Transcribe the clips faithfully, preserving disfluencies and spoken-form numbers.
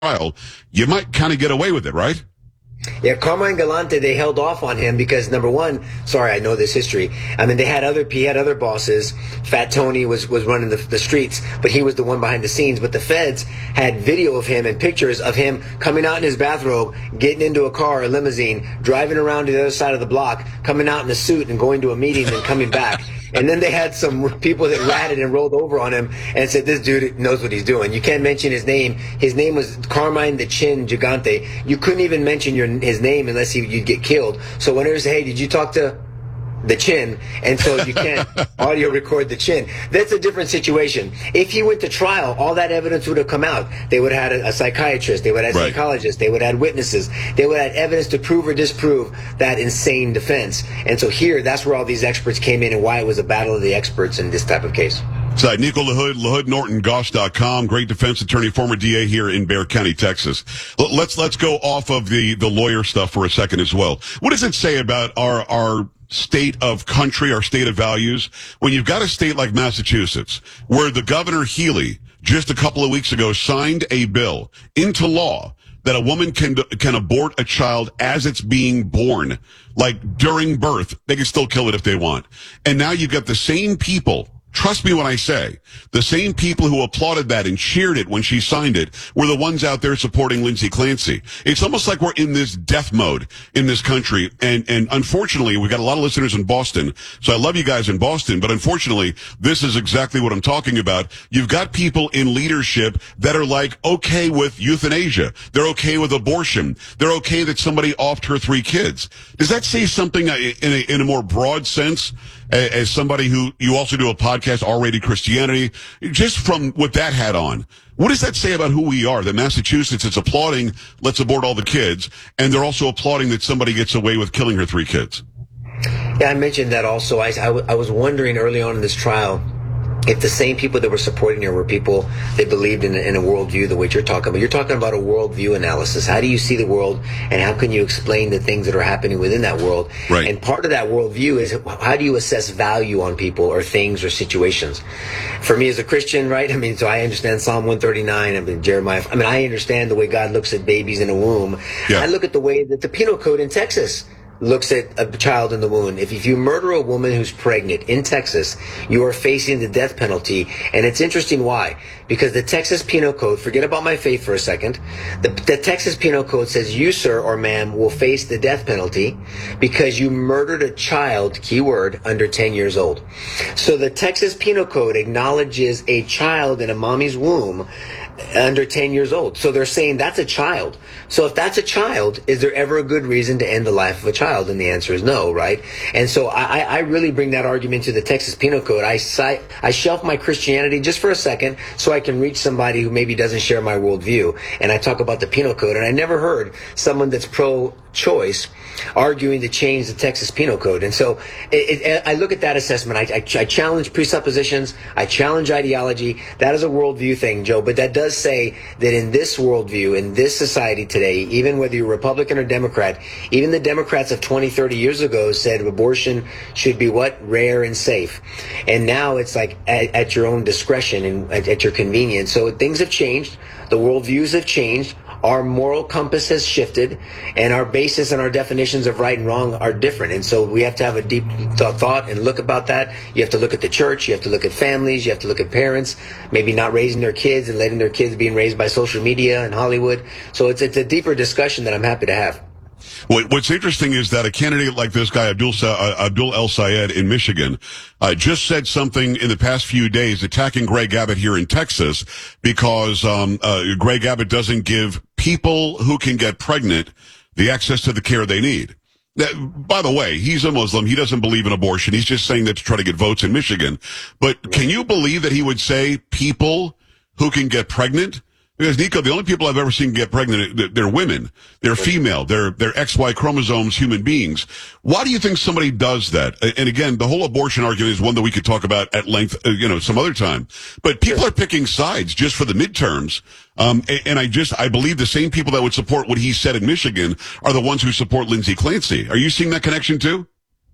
trial, you might kind of get away with it, right? Yeah, Carmine Galante, they held off on him because, number one, sorry, I know this history. I mean, they had other, he had other bosses. Fat Tony was, was running the, the streets, but he was the one behind the scenes. But the feds had video of him and pictures of him coming out in his bathrobe, getting into a car, a limousine, driving around to the other side of the block, coming out in a suit and going to a meeting and coming back. And then they had some people that ratted and rolled over on him and said, this dude knows what he's doing. You can't mention his name. His name was Carmine the Chin Gigante. You couldn't even mention your his name unless he, you'd get killed. So whenever they say, hey, did you talk to the Chin? And so you can't audio record the Chin. That's a different situation. If he went to trial, all that evidence would have come out. They would have had a, a psychiatrist. They would have had right. psychologists. They would have had witnesses. They would have had evidence to prove or disprove that insane defense. And so here, that's where all these experts came in and why it was a battle of the experts in this type of case. So, Nico LaHood, LaHood Norton Goss dot com, great defense attorney, former D A here in Bexar County, Texas. Let's let's go off of the, the lawyer stuff for a second as well. What does it say about our our state of country, our state of values, when you've got a state like Massachusetts, where the Governor Healy just a couple of weeks ago signed a bill into law that a woman can can abort a child as it's being born, like during birth. They can still kill it if they want. And now you've got the same people, trust me when I say, the same people who applauded that and cheered it when she signed it were the ones out there supporting Lindsay Clancy. It's almost like we're in this death mode in this country. And, and unfortunately, we've got a lot of listeners in Boston. So I love you guys in Boston. But unfortunately, this is exactly what I'm talking about. You've got people in leadership that are like okay with euthanasia. They're okay with abortion. They're okay that somebody offed her three kids. Does that say something in a, in a more broad sense? As somebody who, you also do a podcast, R-Rated Christianity, just from what that had on, what does that say about who we are? That Massachusetts is applauding, let's abort all the kids, and they're also applauding that somebody gets away with killing her three kids. Yeah, I mentioned that also. I, I, I was wondering early on in this trial if the same people that were supporting her were people that believed in, in a worldview the way you're talking about. You're talking about a worldview analysis. How do you see the world, and how can you explain the things that are happening within that world? Right. And part of that worldview is how do you assess value on people or things or situations? For me as a Christian, right? I mean, so I understand Psalm one thirty-nine. I mean, Jeremiah. I mean, I understand the way God looks at babies in a womb. Yeah. I look at the way that the penal code in Texas looks at a child in the womb. If, if you murder a woman who's pregnant in Texas, you are facing the death penalty. And it's interesting why. Because the Texas Penal Code, forget about my faith for a second, the, the Texas Penal Code says you, sir or ma'am, will face the death penalty because you murdered a child, keyword, under ten years old. So the Texas Penal Code acknowledges a child in a mommy's womb under ten years old. So they're saying that's a child. So if that's a child, is there ever a good reason to end the life of a child? And the answer is no, right? And so I, I really bring that argument to the Texas Penal Code. I cite, I shelf my Christianity just for a second so I can reach somebody who maybe doesn't share my worldview. And I talk about the Penal Code. And I never heard someone that's pro-choice arguing to change the Texas Penal Code. And so it, it, I look at that assessment. I, I, I challenge presuppositions. I challenge ideology. That is a worldview thing, Joe. But that does say that in this worldview, in this society today, even whether you're Republican or Democrat, even the Democrats of twenty, thirty years ago said abortion should be what? Rare and safe. And now it's like at, at your own discretion and at, at your convenience. So things have changed. The worldviews have changed. Our moral compass has shifted, and our basis and our definitions of right and wrong are different. And so we have to have a deep th- thought and look about that. You have to look at the church. You have to look at families. You have to look at parents, maybe not raising their kids and letting their kids being raised by social media and Hollywood. So it's, it's a deeper discussion that I'm happy to have. What's interesting is that a candidate like this guy, Abdul, uh, Abdul El Sayed in Michigan, uh, just said something in the past few days attacking Greg Abbott here in Texas because um, uh, Greg Abbott doesn't give people who can get pregnant the access to the care they need. That, by the way, he's a Muslim. He doesn't believe in abortion. He's just saying that to try to get votes in Michigan. But can you believe that he would say people who can get pregnant? Because, Nico, the only people I've ever seen get pregnant, they're women. They're female. They're, they're X Y chromosomes human beings. Why do you think somebody does that? And again, the whole abortion argument is one that we could talk about at length, uh, you know, some other time. But people are picking sides just for the midterms. Um, and, and I just, I believe the same people that would support what he said in Michigan are the ones who support Lindsay Clancy. Are you seeing that connection too?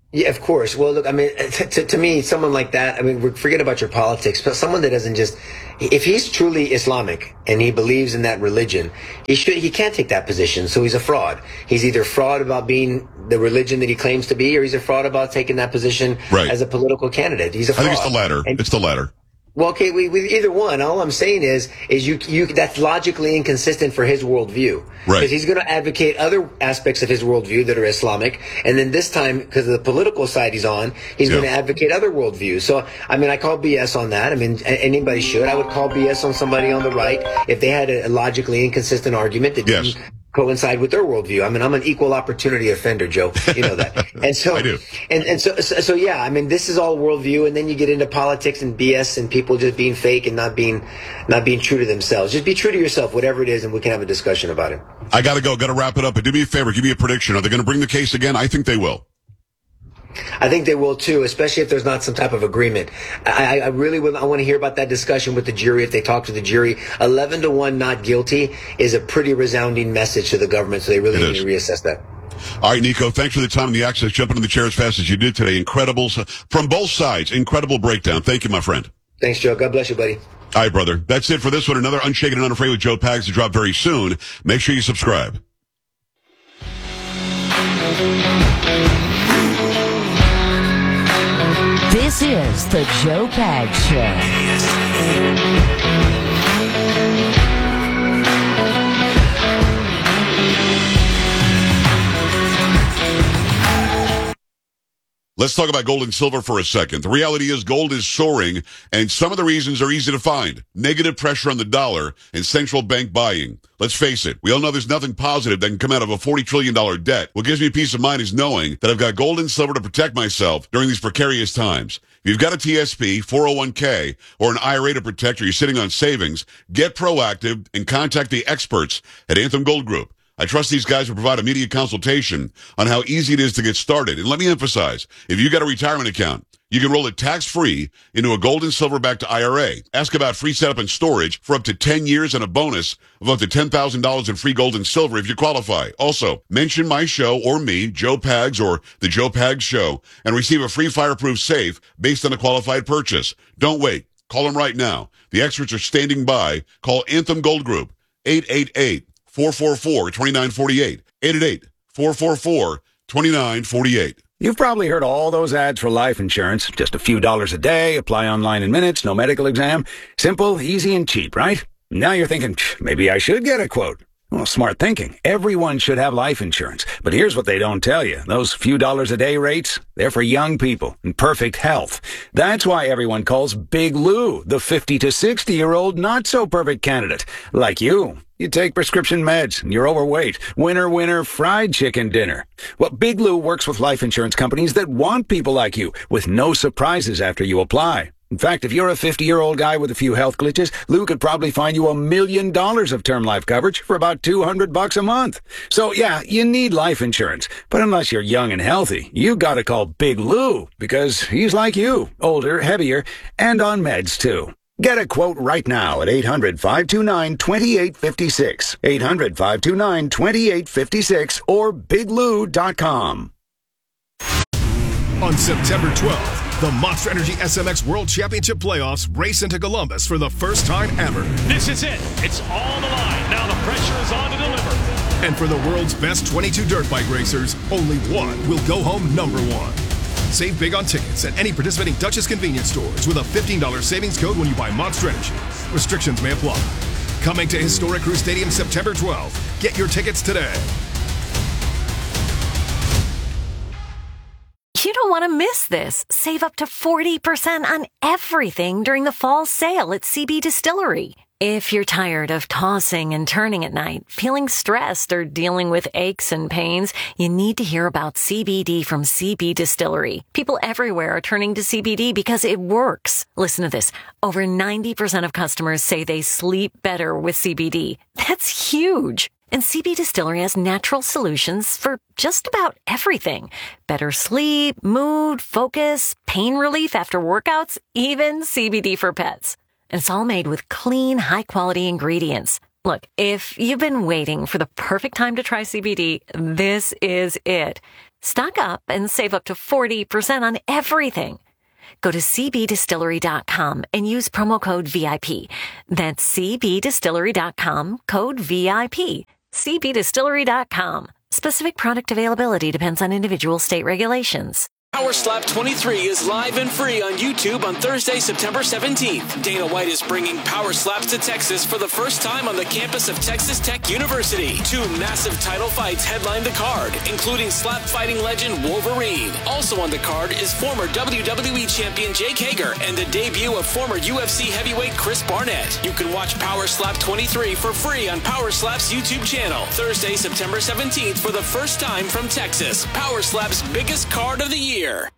Yeah, of course. Well, look, I mean, to, to, to me, someone like that, I mean, forget about your politics, but someone that doesn't just, if he's truly Islamic and he believes in that religion, he should, he can't take that position. So he's a fraud. He's either fraud about being the religion that he claims to be, or he's a fraud about taking that position right. as a political candidate. He's a fraud. I think it's the latter. And, it's the latter. Well, okay, we, we, either one. All I'm saying is, is you, you, that's logically inconsistent for his worldview. Right. Because he's going to advocate other aspects of his worldview that are Islamic. And then this time, because of the political side he's on, he's yeah. going to advocate other worldviews. So, I mean, I call B S on that. I mean, anybody should. I would call B S on somebody on the right if they had a logically inconsistent argument that yes. didn't coincide with their worldview. I mean, I'm an equal opportunity offender, Joe. You know that. And so, I do. And, and so, so, so, yeah, I mean, this is all worldview. And then you get into politics and B S and people just being fake and not being, not being true to themselves. Just be true to yourself, whatever it is, and we can have a discussion about it. I gotta go. Gotta wrap it up. But do me a favor. Give me a prediction. Are they going to bring the case again? I think they will. I think they will too, especially if there's not some type of agreement. I, I really would. I want to hear about that discussion with the jury. If they talk to the jury, eleven to one not guilty is a pretty resounding message to the government. So they really It need is. to reassess that. All right, Nico, thanks for the time and the access. Jumping in the chair as fast as you did today. Incredible from both sides. Incredible breakdown. Thank you, my friend. Thanks, Joe. God bless you, buddy. All right, brother. That's it for this one. Another Unshaken and Unafraid with Joe Pags to drop very soon. Make sure you subscribe. This is the Joe Pags Show. Let's talk about gold and silver for a second. The reality is gold is soaring, and some of the reasons are easy to find. Negative pressure on the dollar and central bank buying. Let's face it, we all know there's nothing positive that can come out of a forty trillion dollars debt. What gives me peace of mind is knowing that I've got gold and silver to protect myself during these precarious times. If you've got a T S P, four oh one k, or an I R A to protect, or you're sitting on savings, get proactive and contact the experts at Anthem Gold Group. I trust these guys will provide immediate consultation on how easy it is to get started. And let me emphasize, if you got a retirement account, you can roll it tax-free into a gold and silver-backed I R A. Ask about free setup and storage for up to ten years and a bonus of up to ten thousand dollars in free gold and silver if you qualify. Also, mention my show or me, Joe Pags or The Joe Pags Show, and receive a free fireproof safe based on a qualified purchase. Don't wait. Call them right now. The experts are standing by. Call Anthem Gold Group, eight eight eight, four four four, two nine four eight, eight eight eight, four four four, two nine four eight. You've probably heard all those ads for life insurance. Just a few dollars a day, apply online in minutes, no medical exam. Simple, easy, and cheap, right? Now you're thinking, maybe I should get a quote. Well, smart thinking. Everyone should have life insurance. But here's what they don't tell you. Those few dollars a day rates, they're for young people in perfect health. That's why everyone calls Big Lou the fifty to sixty-year-old not-so-perfect candidate. Like you. You take prescription meds, and you're overweight. Winner, winner, fried chicken dinner. Well, Big Lou works with life insurance companies that want people like you, with no surprises after you apply. In fact, if you're a fifty-year-old guy with a few health glitches, Lou could probably find you a million dollars of term life coverage for about two hundred bucks a month. So, yeah, you need life insurance. But unless you're young and healthy, you gotta call Big Lou, because he's like you, older, heavier, and on meds, too. Get a quote right now at eight hundred, five two nine, two eight five six, eight hundred, five two nine, two eight five six, or big lou dot com. On September twelfth, the Monster Energy S M X World Championship Playoffs race into Columbus for the first time ever. This is it. It's all the line. Now the pressure is on to deliver. And for the world's best twenty-two dirt bike racers, only one will go home number one. Save big on tickets at any participating Duchess convenience stores with a fifteen dollars savings code when you buy Monster Energy. Restrictions may apply. Coming to historic Crew Stadium September twelfth. Get your tickets today. You don't want to miss this. Save up to forty percent on everything during the fall sale at C B Distillery. If you're tired of tossing and turning at night, feeling stressed, or dealing with aches and pains, you need to hear about C B D from C B Distillery. People everywhere are turning to C B D because it works. Listen to this. Over ninety percent of customers say they sleep better with C B D. That's huge. And C B Distillery has natural solutions for just about everything. Better sleep, mood, focus, pain relief after workouts, even C B D for pets. And it's all made with clean, high-quality ingredients. Look, if you've been waiting for the perfect time to try C B D, this is it. Stock up and save up to forty percent on everything. Go to c b distillery dot com and use promo code V I P. That's c b distillery dot com, code V I P. c b distillery dot com. Specific product availability depends on individual state regulations. Power Slap twenty-three is live and free on YouTube on Thursday, September seventeenth. Dana White is bringing Power Slaps to Texas for the first time on the campus of Texas Tech University. Two massive title fights headline the card, including slap fighting legend Wolverine. Also on the card is former W W E champion Jake Hager and the debut of former U F C heavyweight Chris Barnett. You can watch Power Slap twenty-three for free on Power Slap's YouTube channel. Thursday, September seventeenth for the first time from Texas. Power Slap's biggest card of the year. Year.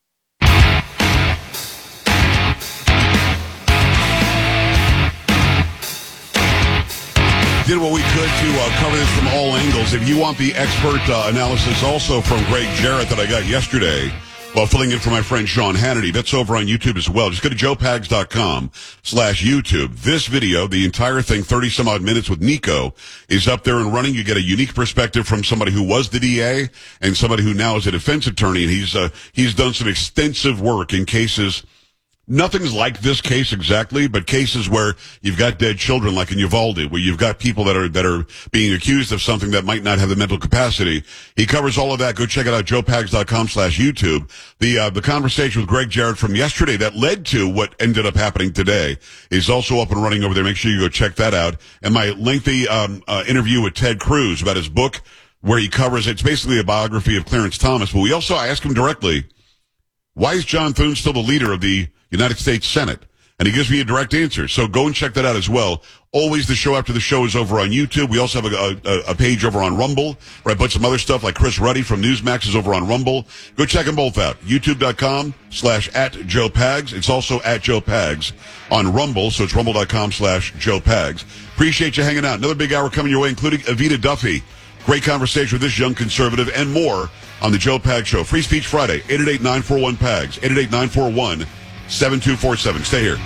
Did what we could to uh, cover this from all angles. If you want the expert uh, analysis also from Greg Jarrett that I got yesterday while filling in for my friend Sean Hannity, that's over on YouTube as well. Just go to joe pags dot com slash YouTube. This video, the entire thing, thirty some odd minutes with Nico, is up there and running. You get a unique perspective from somebody who was the D A and somebody who now is a defense attorney, and he's uh, he's done some extensive work in cases. Nothing's like this case exactly, but cases where you've got dead children, like in Uvalde, where you've got people that are that are being accused of something that might not have the mental capacity. He covers all of that. Go check it out, joe pags dot com slash YouTube. The uh, the conversation with Greg Jarrett from yesterday that led to what ended up happening today is also up and running over there. Make sure you go check that out. And my lengthy um, uh, interview with Ted Cruz about his book, where he covers, it's basically a biography of Clarence Thomas. But we also, I asked him directly, why is John Thune still the leader of the United States Senate? And he gives me a direct answer. So go and check that out as well. Always the show after the show is over on YouTube. We also have a, a, a page over on Rumble where I put some other stuff, like Chris Ruddy from Newsmax is over on Rumble. Go check them both out. YouTube dot com slash at Joe Pags. It's also at Joe Pags on Rumble. So it's rumble dot com slash Joe Pags. Appreciate you hanging out. Another big hour coming your way, including Evita Duffy. Great conversation with this young conservative and more on the Joe Pags Show. Free Speech Friday, eight eight eight, nine four one, P A G S, eight eight eight, nine four one, seven two four seven. Stay here.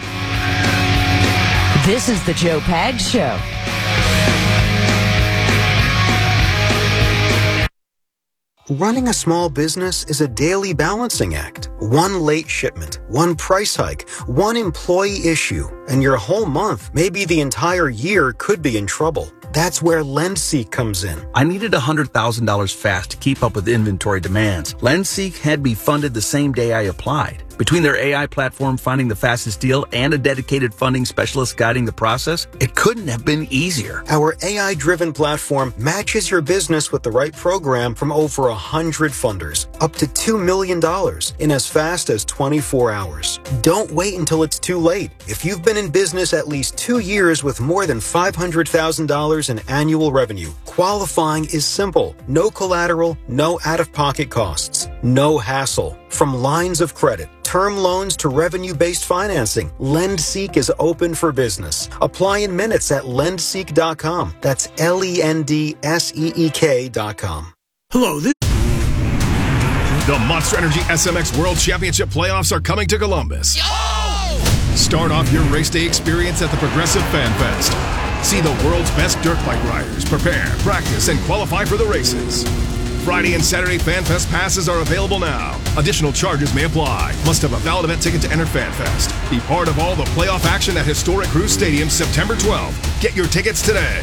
This is the Joe Pags Show. Running a small business is a daily balancing act. One late shipment, one price hike, one employee issue, and your whole month, maybe the entire year, could be in trouble. That's where LendSeek comes in. I needed one hundred thousand dollars fast to keep up with inventory demands. LendSeek had me funded the same day I applied. Between their A I platform finding the fastest deal and a dedicated funding specialist guiding the process, it couldn't have been easier. Our A I-driven platform matches your business with the right program from over one hundred funders, up to two million dollars in as fast as twenty-four hours. Don't wait until it's too late. If you've been in business at least two years with more than five hundred thousand dollars in annual revenue, qualifying is simple. No collateral, no out-of-pocket costs, no hassle. From lines of credit, term loans to revenue-based financing, LendSeek is open for business. Apply in minutes at lend seek dot com. That's L E N D S E E K dot com. Hello, this... The Monster Energy S M X World Championship playoffs are coming to Columbus. Yo! Start off your race day experience at the Progressive Fan Fest. See the world's best dirt bike riders prepare, practice, and qualify for the races. Friday and Saturday FanFest passes are available now. Additional charges may apply. Must have a valid event ticket to enter FanFest. Be part of all the playoff action at historic Cruz Stadium September twelfth. Get your tickets today.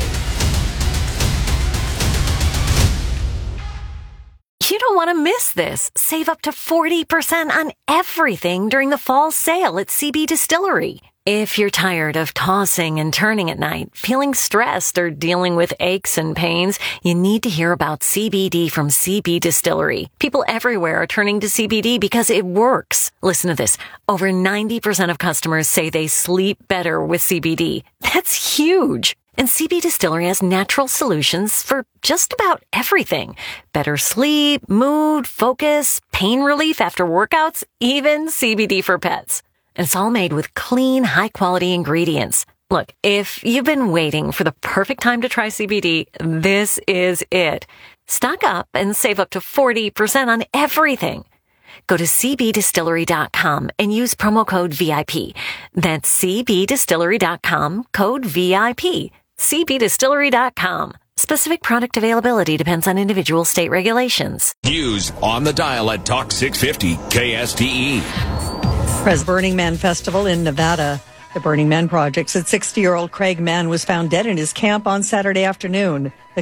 You don't want to miss this. Save up to forty percent on everything during the fall sale at C B Distillery. If you're tired of tossing and turning at night, feeling stressed, or dealing with aches and pains, you need to hear about C B D from C B Distillery. People everywhere are turning to C B D because it works. Listen to this. Over ninety percent of customers say they sleep better with C B D. That's huge. And C B Distillery has natural solutions for just about everything. Better sleep, mood, focus, pain relief after workouts, even C B D for pets. And it's all made with clean, high-quality ingredients. Look, if you've been waiting for the perfect time to try C B D, this is it. Stock up and save up to forty percent on everything. Go to c b distillery dot com and use promo code V I P. That's c b distillery dot com, code V I P. c b distillery dot com. Specific product availability depends on individual state regulations. News on the dial at Talk six fifty K S T E. Pres Burning Man Festival in Nevada. The Burning Man Project said sixty-year-old Craig Mann was found dead in his camp on Saturday afternoon. The